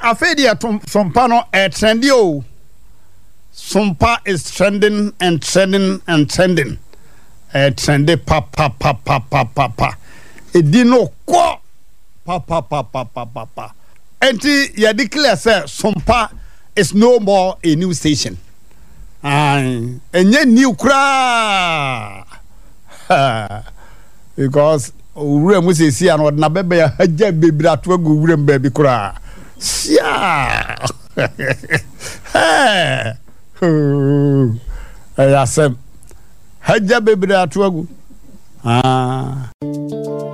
afedi sompa no trendy o. Sompa is trending and trending and trending. Trendy pa. Edino ko pa. Enti ya declare say Sompa is no more a new station. Enye new kra. Because ure mu se si an na bebe ya haja bebra to agu ure mbabi kra. Sia. Ayasem haja bebra to agu.